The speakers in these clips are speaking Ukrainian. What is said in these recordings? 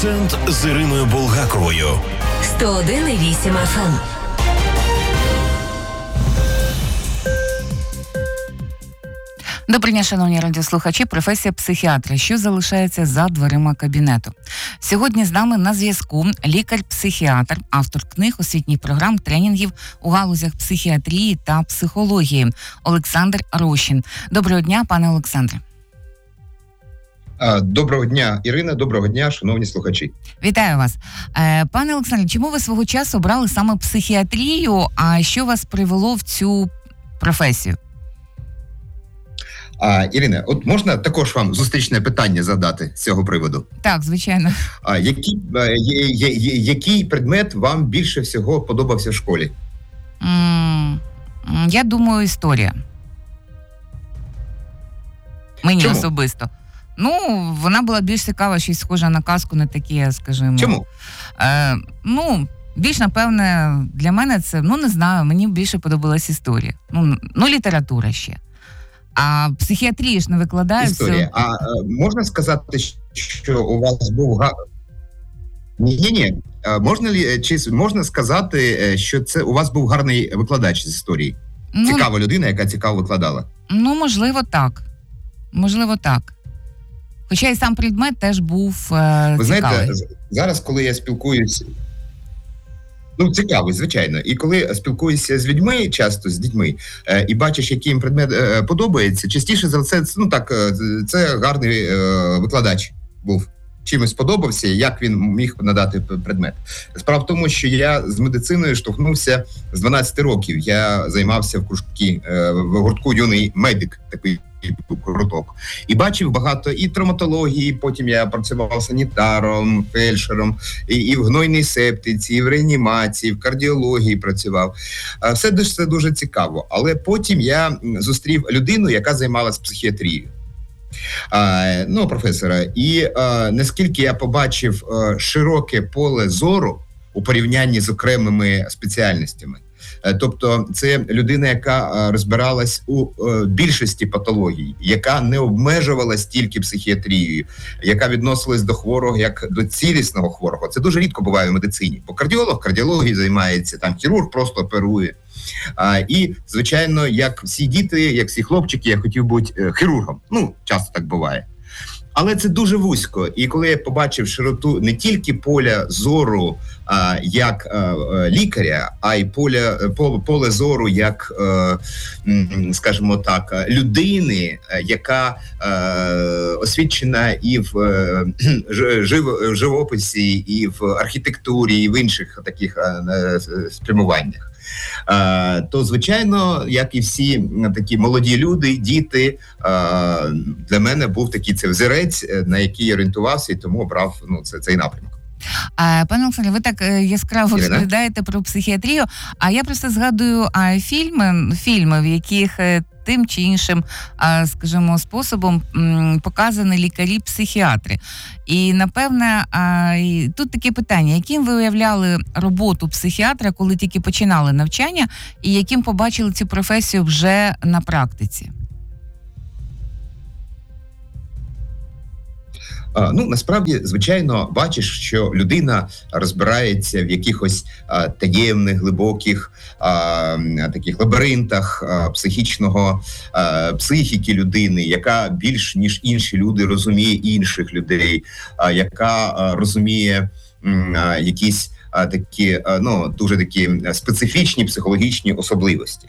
Акцент з Іриною Булгаковою. 101,8 FM. Добрий день, шановні радіослухачі. Професія психіатра, що залишається за дверима кабінету. Сьогодні з нами на зв'язку лікар-психіатр, автор книг, освітніх програм, тренінгів у галузях психіатрії та психології Олександр Рощин. Доброго дня, пане Олександре. Доброго дня, Ірина, доброго дня, шановні слухачі. Вітаю вас. Пане Олександре, чому ви свого часу обрали саме психіатрію, а що вас привело в цю професію? Ірина, от можна також вам зустрічне питання задати з цього приводу? Так, звичайно. Який предмет вам більше всього подобався в школі? Я думаю, історія. Мені Чому? особисто. Вона була більш цікава, щось схожа на казку, не такі, скажімо. Чому? Більш, напевне, для мене це, не знаю, мені більше подобалась історія. Література ще. А психіатрії ж не викладають. Історія. Можна сказати, що у вас був Ні. Можна сказати, що це у вас був гарний викладач з історії? Цікава людина, яка цікаво викладала? Можливо, так. Хоча і сам предмет теж був цікавий. Ви знаєте, зараз, коли я спілкуюся... цікавий, звичайно. І коли спілкуюся з людьми, часто з дітьми, і бачиш, який їм предмет подобається, частіше за все, це гарний викладач був. Чимось сподобався, як він міг надати предмет. Справа в тому, що я з медициною штовхнувся з 12 років. Я займався в гуртку «Юний медик», такий гурток. І бачив багато і травматології, потім я працював санітаром, фельдшером, і в гнойній септиці, і в реанімації, в кардіології працював. Все це дуже цікаво. Але потім я зустрів людину, яка займалась психіатрією. Професора. І наскільки я побачив широке поле зору у порівнянні з окремими спеціальностями. Тобто це людина, яка розбиралась у більшості патологій, яка не обмежувалась тільки психіатрією, яка відносилась до хворого як до цілісного хворого. Це дуже рідко буває в медицині. Бо кардіолог кардіологією займається, там хірург просто оперує. І, звичайно, як всі діти, як всі хлопчики, я хотів бути хірургом. Часто так буває. Але це дуже вузько. І коли я побачив широту не тільки поля зору як лікаря, а й поле зору як, скажімо так, людини, яка освічена і в живописі, і в архітектурі, і в інших таких спрямуваннях. То, звичайно, як і всі такі молоді люди, діти, для мене був такий це взірець, на який я орієнтувався, і тому обрав цей напрямок. Пане Олександре, ви так яскраво розповідаєте про психіатрію, а я просто згадую фільми, в яких тим чи іншим, скажімо, способом показані лікарі-психіатри. І, напевне, тут таке питання, яким ви уявляли роботу психіатра, коли тільки починали навчання, і яким побачили цю професію вже на практиці? Насправді, звичайно, бачиш, що людина розбирається в якихось таємних, глибоких таких лабіринтах психіки людини, яка більш ніж інші люди розуміє інших людей, яка розуміє якісь дуже такі специфічні психологічні особливості.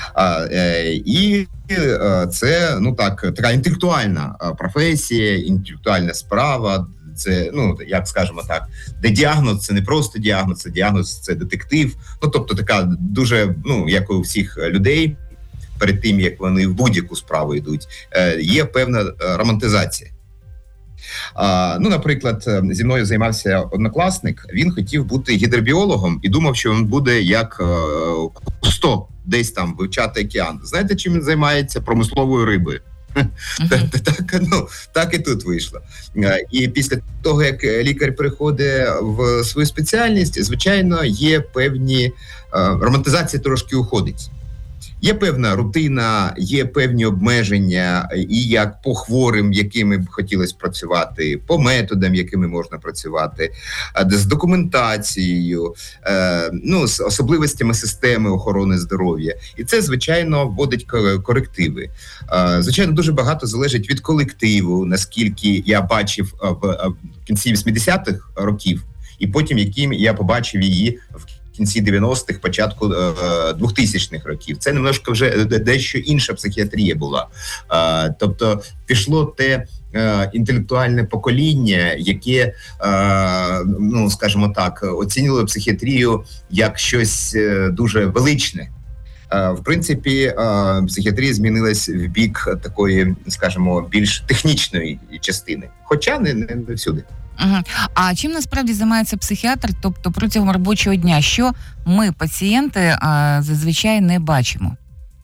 І це, така інтелектуальна професія, інтелектуальна справа, це, як скажемо так, де діагноз – це не просто діагноз, це діагноз – це детектив. Тобто така дуже, як у всіх людей, перед тим, як вони в будь-яку справу йдуть, є певна романтизація. Наприклад, зі мною займався однокласник, він хотів бути гідробіологом і думав, що він буде як Кусто, десь там вивчати океан. Знаєте, чим він займається? Промисловою рибою. Так і тут вийшло. І після того, як лікар приходить в свою спеціальність, звичайно, є певні романтизація трошки уходить. Є певна рутина, є певні обмеження, і як по хворим, якими б хотілося працювати, по методам, якими можна працювати, з документацією, з особливостями системи охорони здоров'я. І це, звичайно, вводить корективи. Звичайно, дуже багато залежить від колективу, наскільки я бачив в кінці 80-х років, і потім, яким я побачив її в кінці 90-х, початку 2000-х років. Це немножко вже дещо інша психіатрія була. Тобто пішло те інтелектуальне покоління, яке, скажімо так, оцінювало психіатрію як щось дуже величне. В принципі, психіатрія змінилась в бік такої, скажімо, більш технічної частини. Хоча не всюди. Угу. А чим насправді займається психіатр, тобто протягом робочого дня? Що ми, пацієнти, зазвичай не бачимо?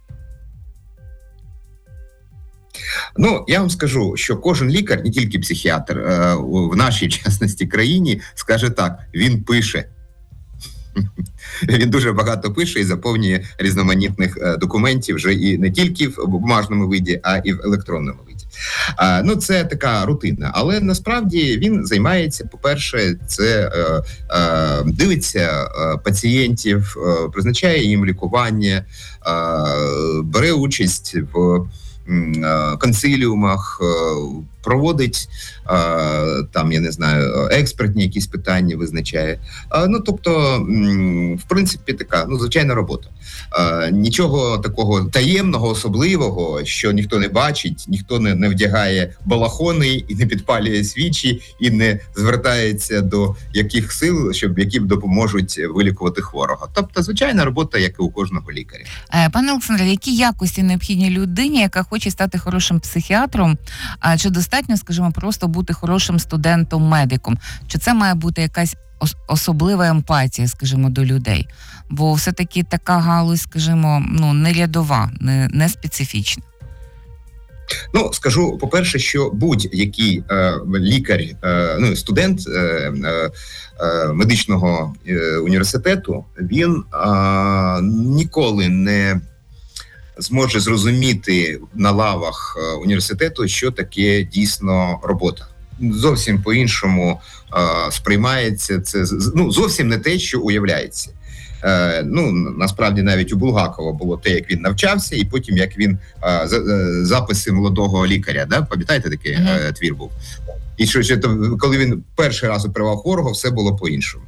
Я вам скажу, що кожен лікар, не тільки психіатр, в нашій, в частності, країні, скаже так, він пише. Він дуже багато пише і заповнює різноманітних документів вже і не тільки в бумажному виді, а і в електронному виді. Це така рутина. Але насправді він займається, по-перше, це дивиться пацієнтів, призначає їм лікування, бере участь в консиліумах, проводить експертні якісь питання визначає. Тобто, в принципі, така, звичайна робота. Нічого такого таємного, особливого, що ніхто не бачить, ніхто не вдягає балахони і не підпалює свічі, і не звертається до яких сил, які допоможуть вилікувати хворого. Тобто, звичайна робота, як і у кожного лікаря. Пане Олександре, які якості необхідні людині, яка хоче стати хорошим психіатром? Чи достатньо, скажімо, просто бути хорошим студентом-медиком? Чи це має бути якась особлива емпатія, скажімо, до людей? Бо все-таки така галузь, скажімо, не рядова, не специфічна. Скажу, по-перше, що будь-який лікар, студент медичного університету, він ніколи не зможе зрозуміти на лавах університету, що таке дійсно робота. Зовсім по-іншому сприймається це, зовсім не те, що уявляється. Насправді навіть у Булгакова було те, як він навчався, і потім як він записи молодого лікаря, пам'ятаєте, такий твір був? І що коли він перший раз оперував хворого, все було по-іншому.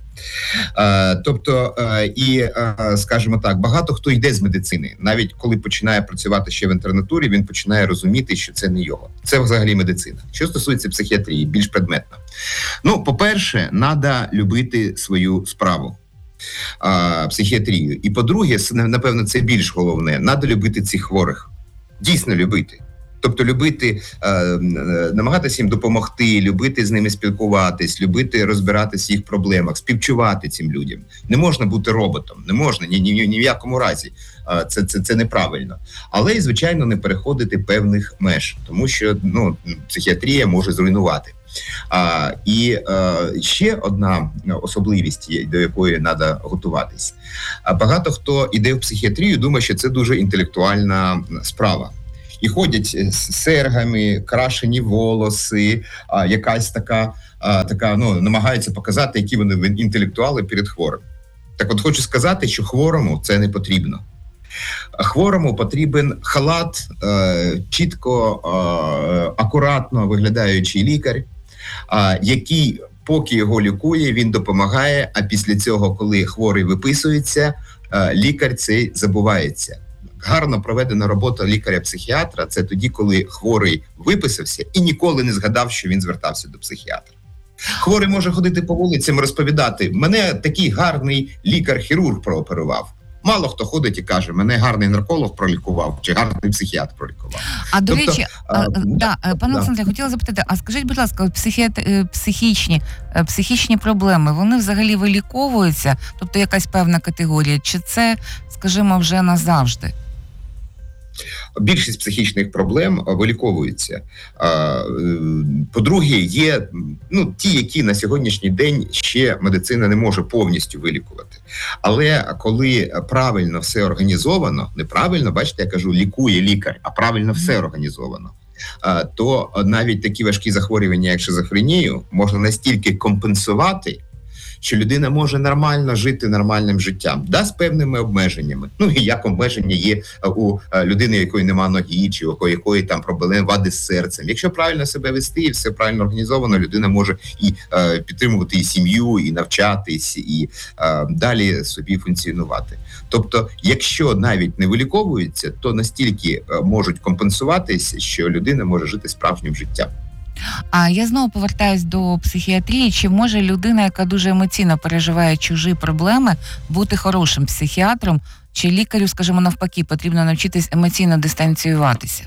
Скажімо так, багато хто йде з медицини. Навіть коли починає працювати ще в інтернатурі, він починає розуміти, що це не його. Це взагалі медицина. Що стосується психіатрії, більш предметно. По-перше, треба любити свою справу. Психіатрію. І по-друге, напевно, це більш головне, треба любити цих хворих. Дійсно любити. Тобто любити, намагатися їм допомогти, любити з ними спілкуватись, любити розбиратись в їх проблемах, співчувати цим людям. Не можна бути роботом, не можна, ні в якому разі. Це неправильно. Але і, звичайно, не переходити певних меж, тому що психіатрія може зруйнувати. І ще одна особливість, до якої треба готуватись. Багато хто йде в психіатрію, думає, що це дуже інтелектуальна справа. І ходять з сергами, крашені волоси, якась така, намагаються показати, які вони інтелектуали перед хворим. Так от хочу сказати, що хворому це не потрібно. Хворому потрібен халат, чітко, акуратно виглядаючий лікар, який, поки його лікує, він допомагає, а після цього, коли хворий виписується, лікар цей забувається. Гарно проведена робота лікаря-психіатра – це тоді, коли хворий виписався і ніколи не згадав, що він звертався до психіатра. Хворий може ходити по вулицям і розповідати: мене такий гарний лікар-хірург прооперував. Мало хто ходить і каже: мене гарний нарколог пролікував, чи гарний психіатр пролікував. До речі, пане Олександре, хотіла запитати, а скажіть, будь ласка, психічні проблеми, вони взагалі виліковуються? Тобто якась певна категорія? Чи це, скажімо, вже назавжди? Більшість психічних проблем виліковуються. По-друге, є ті, які на сьогоднішній день ще медицина не може повністю вилікувати. Але коли правильно все організовано, неправильно, бачите, я кажу, лікує лікар, а правильно все організовано, то навіть такі важкі захворювання, як шизофренію, можна настільки компенсувати, що людина може нормально жити нормальним життям, з певними обмеженнями. І як обмеження є у людини, якої нема ноги, чи у якої там проблеми, вади з серцем. Якщо правильно себе вести і все правильно організовано, людина може і підтримувати і сім'ю, і навчатись, і далі собі функціонувати. Тобто, якщо навіть не виліковується, то настільки можуть компенсуватись, що людина може жити справжнім життям. А я знову повертаюсь до психіатрії. Чи може людина, яка дуже емоційно переживає чужі проблеми, бути хорошим психіатром? Чи лікарю, скажімо, навпаки, потрібно навчитись емоційно дистанціюватися?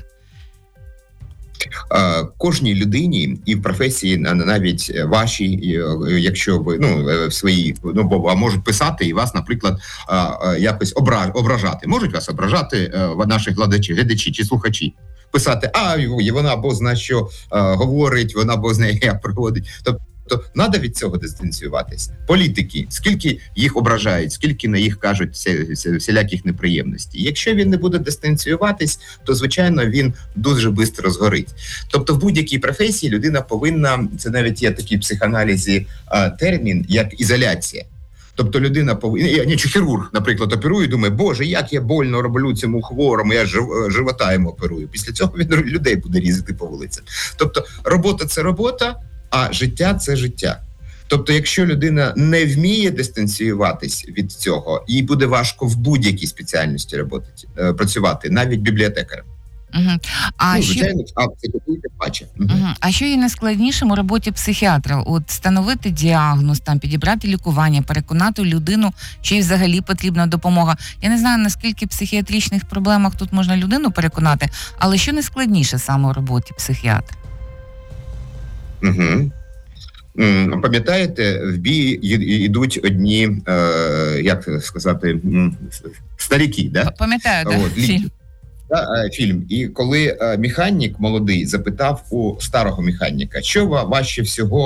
Кожній людині і в професії, навіть вашій, якщо ви в своїй, бо можуть писати і вас, наприклад, якось ображати. Можуть вас ображати наші глядачі чи слухачі. Писати, вона або знає, що говорить, вона або знає, як проводить. Тобто, треба від цього дистанціюватися. Політики, скільки їх ображають, скільки на їх кажуть всіляких неприємностей. Якщо він не буде дистанціюватись, то, звичайно, він дуже швидко згорить. Тобто, в будь-якій професії людина повинна, це навіть є такий в психоаналізі термін, як ізоляція. Тобто людина повинна, чи хірург, наприклад, оперує, думає, боже, як я больно роблю цьому хворому, я живота йому оперую. Після цього він людей буде різати по вулицям. Тобто робота – це робота, а життя – це життя. Тобто, якщо людина не вміє дистанціюватись від цього, їй буде важко в будь-якій спеціальності працювати, навіть бібліотекарем. Звичайно, психіатрія паче. А що є найскладнішим у роботі психіатра? От встановити діагноз, підібрати лікування, переконати людину, що їй взагалі потрібна допомога. Я не знаю, наскільки в психіатричних проблемах тут можна людину переконати, але що найскладніше саме у роботі психіатра? Пам'ятаєте, в бій йдуть одні, як сказати, старіки, да? Пам'ятаю, так, фільм. Фільм. І коли механік молодий запитав у старого механіка, що важче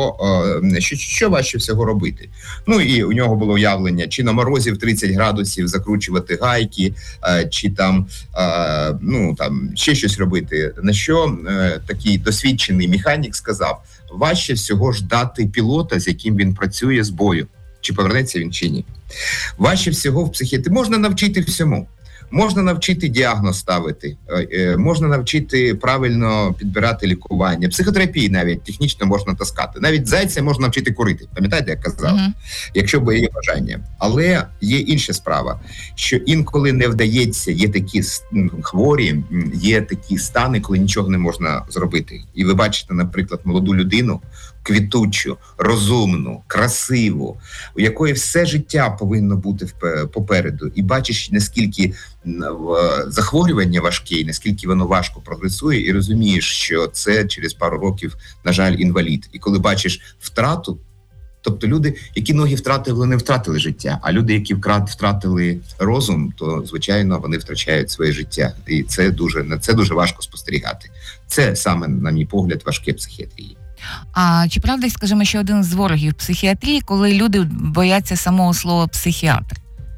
всього робити. І у нього було уявлення, чи на морозі в 30 градусів закручувати гайки, чи там ще щось робити. На що такий досвідчений механік сказав, важче всього ждати пілота, з яким він працює з бою. Чи повернеться він, чи ні. Важче всього в психіатрії. Можна навчити всьому. Можна навчити діагноз ставити, можна навчити правильно підбирати лікування. Психотерапії навіть технічно можна таскати. Навіть зайця можна навчити курити. Пам'ятаєте, як казав? Якщо б є бажання. Але є інша справа, що інколи не вдається, є такі хворі, є такі стани, коли нічого не можна зробити. І ви бачите, наприклад, молоду людину, квітучу, розумну, красиву, у якої все життя повинно бути попереду. І бачиш, наскільки захворювання важке, і наскільки воно важко прогресує, і розумієш, що це через пару років, на жаль, інвалід. І коли бачиш втрату, тобто люди, які ноги втратили, не втратили життя, а люди, які втратили розум, то, звичайно, вони втрачають своє життя. І на це дуже важко спостерігати. Це саме, на мій погляд, важке психіатрії. А чи правда, скажімо, що один з ворогів психіатрії, коли люди бояться самого слова психіатр?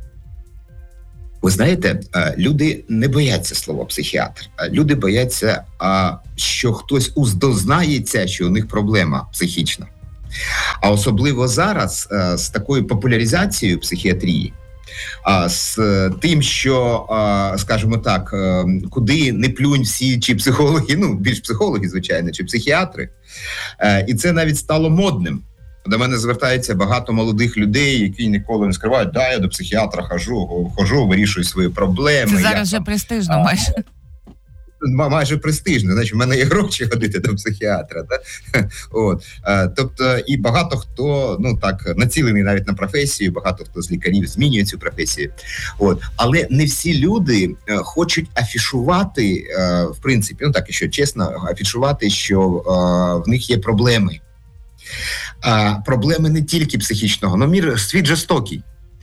Ви знаєте, люди не бояться слова психіатр. Люди бояться, що хтось уздознається, що у них проблема психічна. А особливо зараз з такою популяризацією психіатрії, з тим, що, скажімо так, куди не плюнь всі, чи психологи, більш психологи, звичайно, чи психіатри. І це навіть стало модним. До мене звертаються багато молодих людей, які ніколи не скривають, я до психіатра хожу, вирішую свої проблеми. Це зараз вже престижно майже. Майже престижно, значить, в мене є гроші ходити до психіатра. Тобто, і багато хто, націлений навіть на професію, багато хто з лікарів змінює цю професію. Але не всі люди хочуть афішувати, в принципі, якщо чесно, афішувати, що в них є проблеми. Проблеми не тільки психічного, світ жорстокий.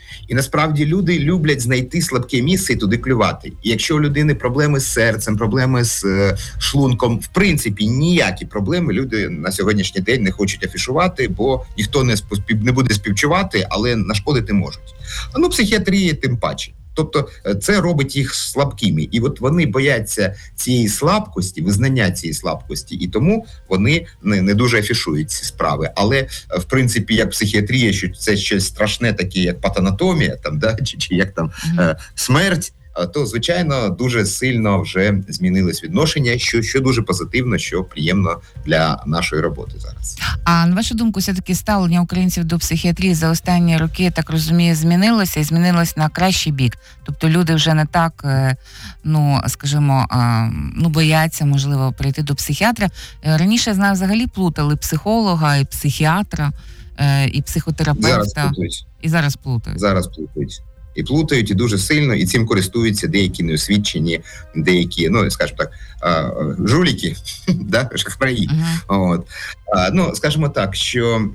І насправді люди люблять знайти слабке місце і туди клювати. І якщо у людини проблеми з серцем, проблеми з шлунком, в принципі, ніякі проблеми люди на сьогоднішній день не хочуть афішувати, бо ніхто не буде співчувати, але нашкодити можуть. Ну, психіатрія тим паче. Тобто це робить їх слабкими. І от вони бояться цієї слабкості, визнання цієї слабкості, і тому вони не дуже афішують ці справи. Але, в принципі, як психіатрія, що це щось страшне, таке, як патанатомія, там, да, чи як там смерть, то, звичайно, дуже сильно вже змінилось відношення, що дуже позитивно, що приємно для нашої роботи зараз. А на вашу думку, все-таки ставлення українців до психіатрії за останні роки, я так розумію, змінилося і змінилось на кращий бік? Тобто люди вже не так, скажімо, бояться, можливо, прийти до психіатра. Раніше, я знаю, взагалі плутали психолога і психіатра, і психотерапевта. І зараз плутають. Зараз плутають. І плутають, і дуже сильно, і цим користуються деякі неосвічені, деякі, скажімо так, жуліки, да, шахраї. От. Скажімо так, що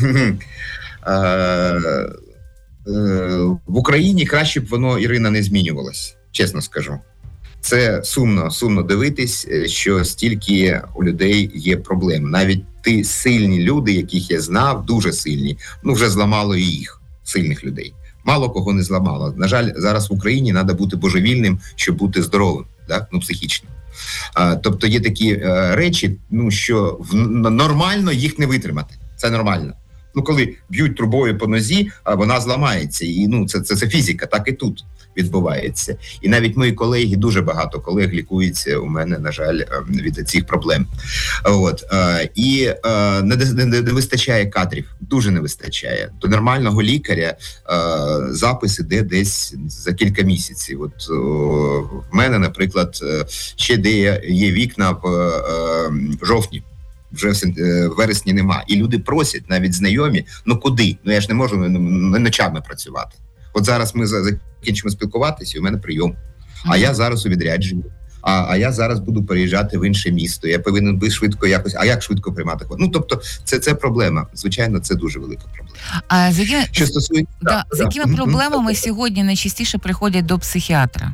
в Україні краще б воно, Ірина, не змінювалось, чесно скажу. Це сумно дивитись, що стільки у людей є проблем. Навіть ті сильні люди, яких я знав, дуже сильні, вже зламало і їх, сильних людей. Мало кого не зламало. На жаль, зараз в Україні треба бути божевільним, щоб бути здоровим, да? Психічно. Тобто є такі речі, що нормально їх не витримати. Це нормально. Коли б'ють трубою по нозі, вона зламається. І це фізика, так і тут відбувається. І навіть мої колеги, дуже багато колег лікуються у мене, на жаль, від цих проблем. І не вистачає кадрів, дуже не вистачає. До нормального лікаря запис іде десь за кілька місяців. В мене, наприклад, ще де є вікна в жовтні. Вже в вересні нема. І люди просять, навіть знайомі, куди? Я ж не можу ночами працювати. От зараз ми закінчимо спілкуватися, і у мене прийом. А я зараз у відрядженні. А я зараз буду переїжджати в інше місто. Я повинен би швидко якось... А як швидко приймати хворих? Тобто, це проблема. Звичайно, це дуже велика проблема. Що стосується... З якими проблемами сьогодні найчастіше приходять до психіатра?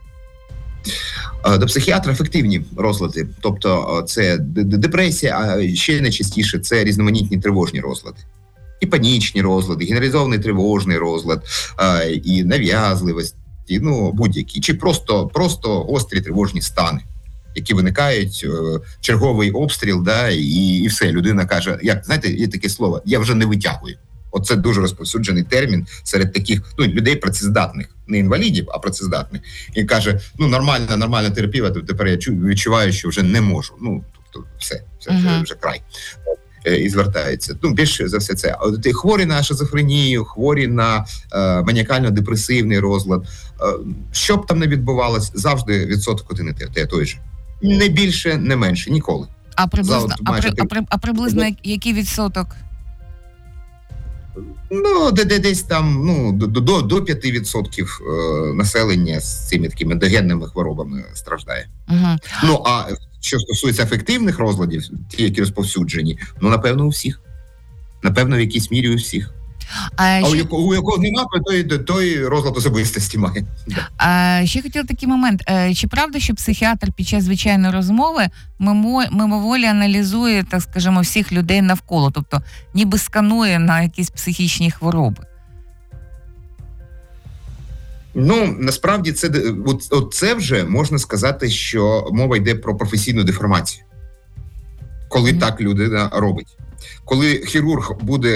До психіатра ефективні розлади. Тобто це депресія, а ще найчастіше це різноманітні тривожні розлади. І панічні розлади, генералізований тривожний розлад, і нав'язливість, будь-які. Чи просто гострі тривожні стани, які виникають, черговий обстріл, да, і все. Людина каже, знаєте, є таке слово, я вже не витягую. Оце дуже розповсюджений термін серед таких людей працездатних, не інвалідів, а працездатних. І каже, нормальна терапія, тепер я відчуваю, що вже не можу. Тобто все вже край. І звертаються. Більше за все це. Хворі на шизофренію, хворі на маніакально-депресивний розлад. Що б там не відбувалось, завжди відсоток один і той же. Не більше, не менше, ніколи. А приблизно який відсоток? Десь там до 5% населення з цими такими ендогенними хворобами страждає. А що стосується ефективних розладів, ті, які розповсюджені, напевно, у всіх. Напевно, в якійсь мірі у всіх. У якого немає, той розлад особистості має. Ще хотіла такий момент. Чи правда, що психіатр під час звичайної розмови мимоволі аналізує, так скажімо, всіх людей навколо? Тобто, ніби сканує на якісь психічні хвороби? Насправді, це вже можна сказати, що мова йде про професійну деформацію. Коли так людина робить. Коли хірург буде